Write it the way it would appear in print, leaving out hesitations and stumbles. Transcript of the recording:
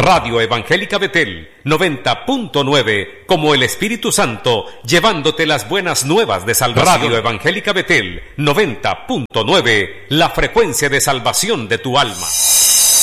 Radio Evangélica Betel 90.9, como el Espíritu Santo, llevándote las buenas nuevas de salvación. Radio Evangélica Betel 90.9, la frecuencia de salvación de tu alma.